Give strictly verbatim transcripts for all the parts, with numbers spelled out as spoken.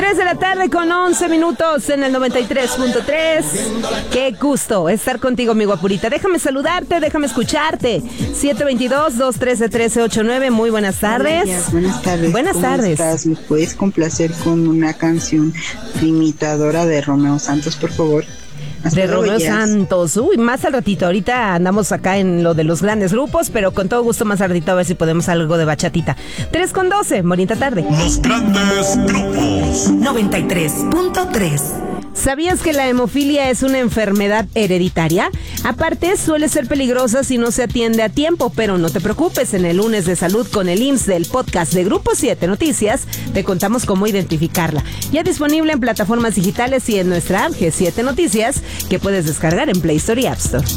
tres de la tarde con once minutos en el noventa y tres punto tres. Qué gusto estar contigo, mi guapurita. Déjame saludarte, déjame escucharte. siete dos dos, dos uno tres, uno tres ocho nueve. Muy buenas tardes. Gracias, buenas tardes. Buenas ¿Cómo tardes. estás? ¿Me puedes complacer con una canción imitadora de Romeo Santos, por favor? Hasta De luego, Romeo Jazz. Santos. Uy, más al ratito. Ahorita andamos acá en lo de los grandes grupos, pero con todo gusto más al ratito a ver si podemos algo de bachatita. tres con doce, bonita tarde. Los grandes grupos. noventa y tres punto tres. ¿Sabías que la hemofilia es una enfermedad hereditaria? Aparte, suele ser peligrosa si no se atiende a tiempo, pero no te preocupes, en el lunes de salud con el I M S S del podcast de Grupo siete Noticias, te contamos cómo identificarla. Ya disponible en plataformas digitales y en nuestra app G siete Noticias, que puedes descargar en Play Store y App Store.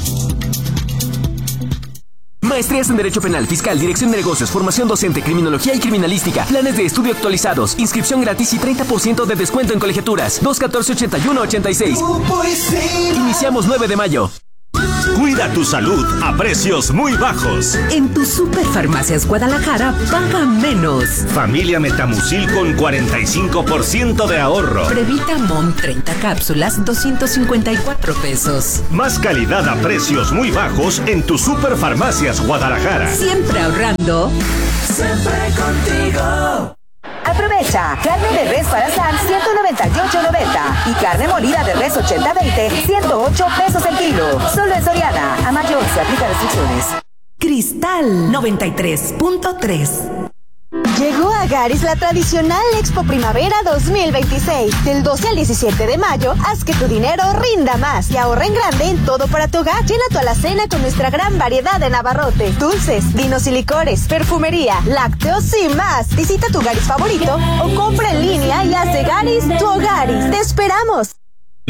Maestrías en Derecho Penal, Fiscal, Dirección de Negocios, Formación Docente, Criminología y Criminalística, Planes de Estudio actualizados, Inscripción gratis y treinta por ciento de descuento en colegiaturas. dos catorce ochenta y uno ochenta y seis. Iniciamos nueve de mayo. Cuida tu salud a precios muy bajos. En tu Superfarmacias Guadalajara, paga menos. Familia Metamucil con cuarenta y cinco por ciento de ahorro. Previta Mom treinta cápsulas, doscientos cincuenta y cuatro pesos. Más calidad a precios muy bajos en tu Superfarmacias Guadalajara. Siempre ahorrando. Siempre contigo. Aprovecha, carne de res para asar ciento noventa y ocho noventa y carne molida de res ochenta veinte ciento ocho pesos el kilo. Solo en Soriana. A mayor se aplica restricciones. Cristal noventa y tres punto tres. Llegó a Garis la tradicional Expo Primavera dos mil veintiséis. Del doce al diecisiete de mayo, haz que tu dinero rinda más y ahorra en grande en todo para tu hogar. Llena tu alacena con nuestra gran variedad de abarrotes, dulces, vinos y licores, perfumería, lácteos y más. Visita tu Garis favorito o compra en línea y haz de Garis tu Hogaris. ¡Te esperamos!